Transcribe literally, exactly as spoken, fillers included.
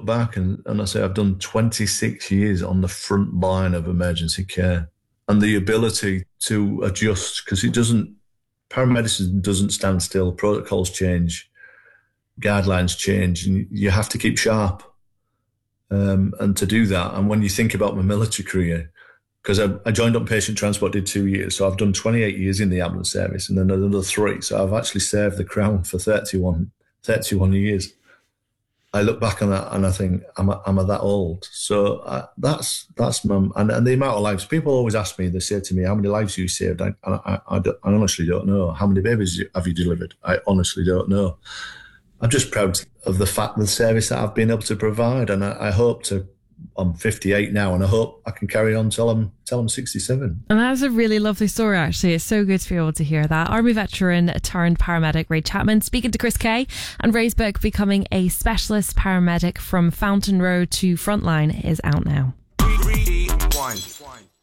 look back and, and I say I've done twenty-six years on the front line of emergency care, and the ability to adjust, because it doesn't, paramedicine doesn't stand still. Protocols change, guidelines change, and you have to keep sharp. Um, and to do that, and when you think about my military career, because I, I joined on patient transport, did two years, so I've done twenty-eight years in the ambulance service, and then another three. So I've actually served the Crown for thirty-one, thirty-one years. I look back on that and I think, am I, am I that old? So uh, that's that's my, and, and the amount of lives. People always ask me, they say to me, how many lives have you saved? I, I, I, don't, I honestly don't know. How many babies have you delivered? I honestly don't know. I'm just proud of the fact, the service that I've been able to provide. And I, I hope to, I'm fifty-eight now, and I hope I can carry on till I'm, till I'm sixty-seven. And that's a really lovely story, actually. It's so good to be able to hear that. Army veteran turned paramedic Ray Chapman speaking to Chris Kay, and Ray's book, Becoming a Specialist Paramedic from Fountain Road to Frontline, is out now. Three, three, one.